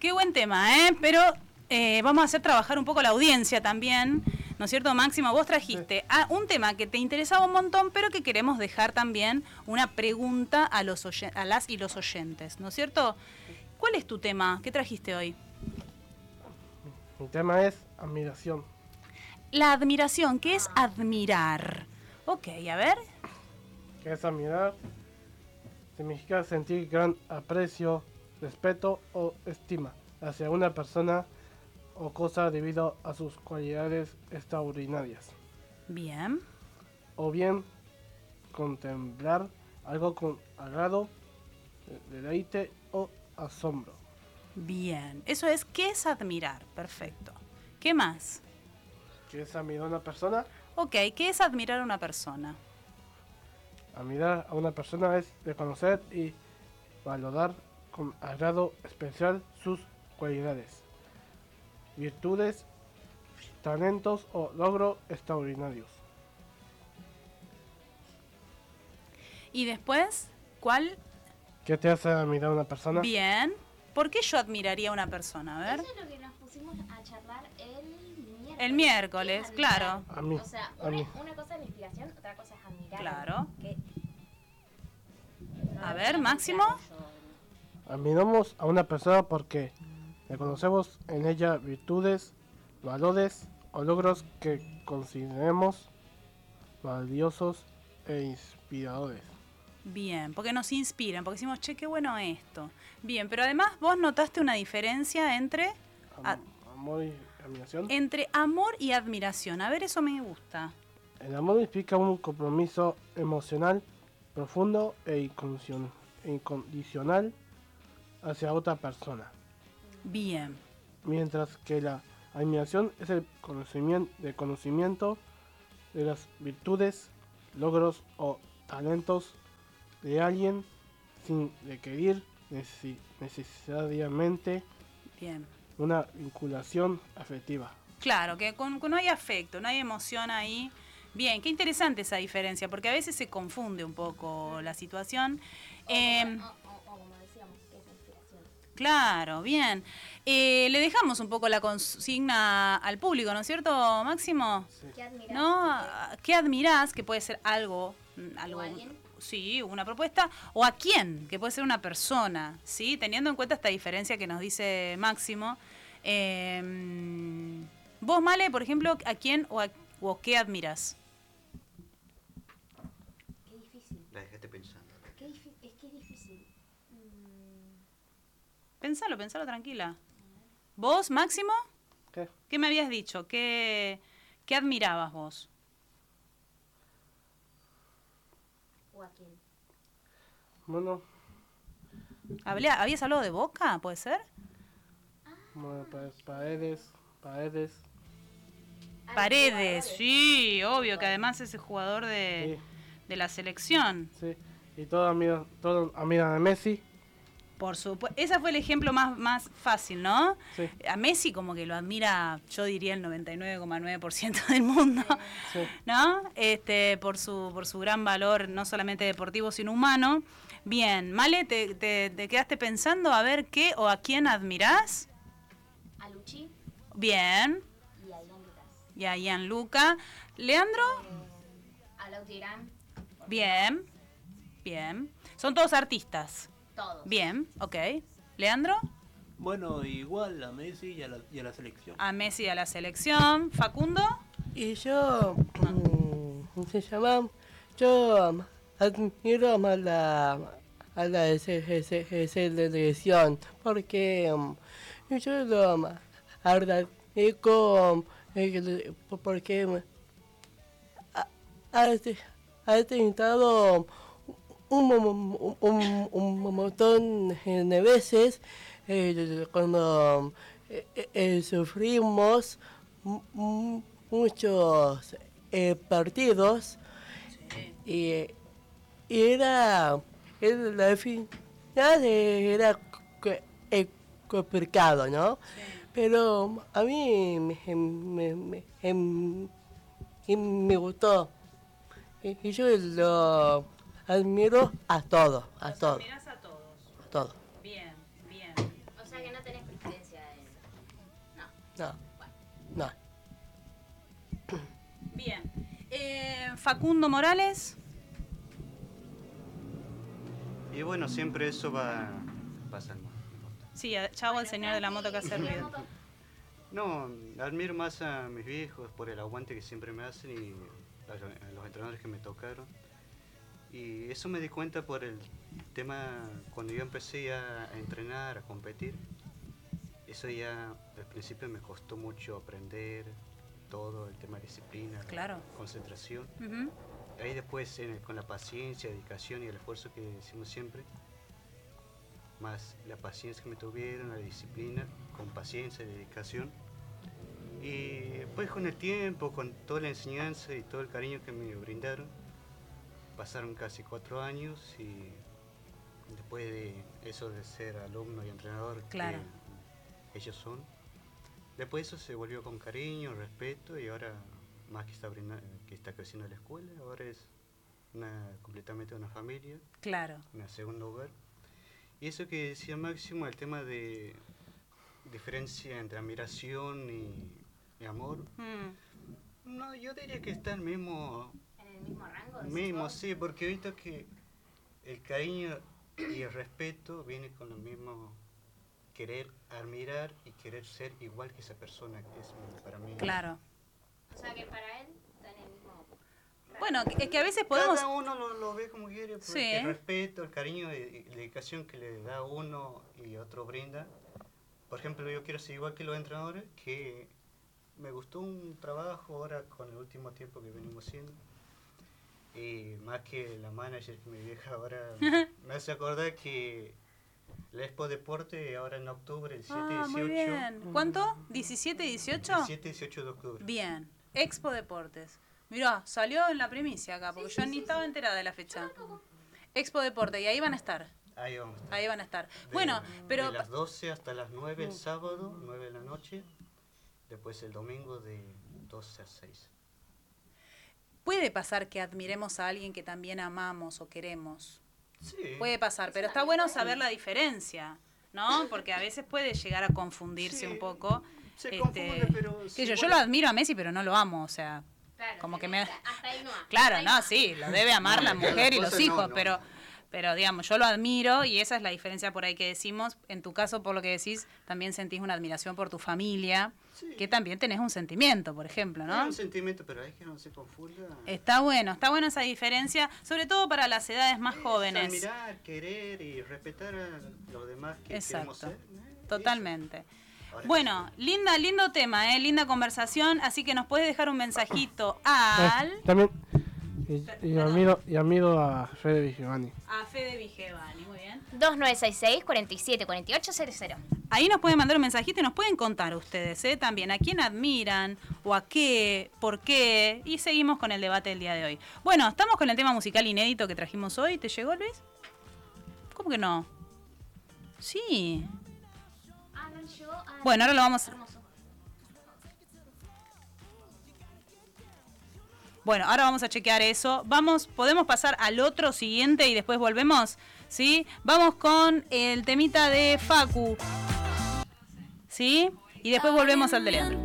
Qué buen tema, ¿eh? Pero vamos a hacer trabajar un poco la audiencia también, ¿no es cierto, Máximo? Vos trajiste un tema que te interesaba un montón, pero que queremos dejar también una pregunta a las y los oyentes, ¿no es cierto? ¿Cuál es tu tema? ¿Qué trajiste hoy? Mi tema es admiración. La admiración, ¿qué es admirar? Ok, a ver. ¿Qué es admirar? Significa sentir gran aprecio, respeto o estima hacia una persona o cosa debido a sus cualidades extraordinarias. Bien. O bien contemplar algo con agrado, deleite o asombro. Bien. Eso es, ¿qué es admirar? Perfecto. ¿Qué más? ¿Qué es admirar a una persona? Ok, ¿qué es admirar a una persona? Admirar a una persona es reconocer y valorar con agrado especial sus cualidades, virtudes, talentos o logros extraordinarios. Y después, ¿cuál? ¿Qué te hace admirar a una persona? Bien. ¿Por qué yo admiraría a una persona? A ver. Eso es lo que nos pusimos a charlar el miércoles. El miércoles, claro. A mí. O sea, a mí. una cosa es la inspiración, otra cosa es admirar. Claro. Que A ver, Máximo. Admiramos a una persona porque reconocemos en ella virtudes, valores o logros que consideremos valiosos e inspiradores. Bien, porque nos inspiran, porque decimos, che, qué bueno esto. Bien, pero además vos notaste una diferencia entre Amor y admiración. entre amor y admiración. A ver, eso me gusta. El amor implica un compromiso emocional profundo e incondicional hacia otra persona, Bien, mientras que la admiración es el conocimiento de las virtudes, logros o talentos de alguien sin requerir necesariamente bien. una vinculación afectiva. Claro, que no hay afecto, no hay emoción ahí. Bien, qué interesante esa diferencia, porque a veces se confunde un poco la situación. o como decíamos, que es la inspiración. Claro, bien. Le dejamos un poco la consigna al público, ¿no es cierto, Máximo? Sí. ¿Qué admirás? ¿No? ¿Qué admirás? Que puede ser algo, ¿O alguien? sí, una propuesta, o a quién, que puede ser una persona, ¿sí? Teniendo en cuenta esta diferencia que nos dice Máximo. Vos, Male, por ejemplo, ¿a quién o qué admirás? Qué difícil. La dejaste pensando. Es que es difícil. Pensalo, tranquila. ¿Vos, Máximo? ¿Qué? ¿Qué me habías dicho? ¿Qué admirabas vos? ¿O a quién? Bueno, ¿Habías hablado de Boca, puede ser? Paredes. Paredes, sí, obvio, que además es el jugador de la selección. Sí, y todos admiran a Messi. Por supuesto, ese fue el ejemplo más fácil, ¿no? Sí. A Messi como que lo admira, yo diría el 99,9% del mundo, Sí. ¿no? Por su gran valor, no solamente deportivo, sino humano. Bien, Male, ¿te quedaste pensando a ver qué o a quién admirás? A Luchi Bien, y a Ian Lucas. y a Gianluca. ¿Leandro? A Lauti Gran, Bien. Son todos artistas. todos. Bien, ok. ¿Leandro? Bueno, igual a Messi y a la selección. A Messi a la selección. ¿Facundo? Y yo, se llama, yo admiro a la selección porque yo lo agradezco porque ha intentado un montón de veces cuando sufrimos muchos partidos y era la final era complicado, ¿no? Pero a mí me gustó y yo lo admiro a todos, Los admirás a todos. a todos. Bien. O sea que no tenés preferencia. No. No. Bien. Facundo Morales. Y bueno, siempre eso va pasando. Sí, chavo el señor de la moto que hace ruido. No, admiro más a mis viejos por el aguante que siempre me hacen y a los entrenadores que me tocaron. Y eso me di cuenta por el tema cuando yo empecé ya a entrenar, a competir. Eso ya al principio me costó mucho aprender todo, el tema de disciplina, Claro. concentración. Ujú. Ahí después con la paciencia, dedicación y el esfuerzo que decimos siempre, más la paciencia que me tuvieron, la disciplina, con paciencia y dedicación. Y pues con el tiempo, con toda la enseñanza y todo el cariño que me brindaron, pasaron casi 4 años y después de eso de ser alumno y entrenador Claro. que ellos son, después eso se volvió con cariño, respeto y ahora más que está creciendo la escuela, ahora es completamente una familia, Claro. un segundo hogar. Y eso que decía Máximo, el tema de diferencia entre admiración y amor, no, yo diría que está el mismo, ¿En el mismo rango? decís mismo, vos? sí, porque he visto que el cariño y el respeto viene con lo mismo, querer admirar y querer ser igual que esa persona, que es para mí. Claro. O sea que para él está en el mismo... Bueno, es que a veces podemos... Cada uno lo ve como quiere, porque Sí. el respeto, el cariño y la dedicación que le da uno y otro brinda. Por ejemplo, yo quiero ser igual que los entrenadores, que me gustó un trabajo ahora con el último tiempo que venimos haciendo. Y más que la manager que mi vieja ahora me hace acordar que la Expo Deporte ahora en octubre, el 7 y 18. Muy bien. ¿Cuánto? ¿17, 18? 17 y 18 de octubre. Bien. Expo Deportes. Mirá, salió en la primicia acá, porque yo ni estaba enterada de la fecha. Expo Deporte, y ahí van a estar. Ahí vamos. a estar. Ahí van a estar. De- Bueno, pero... De las 12 hasta las 9 el sábado, 9 de la noche. Después el domingo de 12 a 6. Puede pasar que admiremos a alguien que también amamos o queremos. Sí. Puede pasar, pero está bueno saber la diferencia, ¿no? Porque a veces puede llegar a confundirse Sí, un poco. se confunde, pero qué si sé yo, vos yo la- lo admiro a Messi, pero no lo amo, o sea... Claro, Como que sí, me- hasta ahí no va. Claro, Hasta ahí no, va. sí, lo debe amar No, la cada mujer y los cosa hijos, no. pero digamos, yo lo admiro y esa es la diferencia por ahí que decimos. En tu caso, por lo que decís, también sentís una admiración por tu familia, Sí. que también tenés un sentimiento, por ejemplo, Es ¿no? un sentimiento, pero hay que no se confunda. Está bueno esa diferencia, sobre todo para las edades más jóvenes. Admirar, querer y respetar a los demás que queremos Exacto, ser. totalmente. Eso. Ahora, Bueno, lindo tema, linda conversación, así que nos puedes dejar un mensajito al... También, y admiro a Fede Vigevani. A Fede Vigevani, muy bien. 2966 47 48 00. Ahí nos pueden mandar un mensajito y nos pueden contar ustedes también a quién admiran o a qué, por qué. Y seguimos con el debate del día de hoy. Bueno, estamos con el tema musical inédito que trajimos hoy. ¿Te llegó, Luis? ¿Cómo que no? Sí. Ah, no llegó. Ah, Bueno, ahora lo vamos... hermoso. Bueno, ahora vamos a chequear eso. ¿Podemos pasar al otro siguiente y después volvemos? ¿Sí? Vamos con el temita de Facu. ¿Sí? Y después volvemos al de Leandro.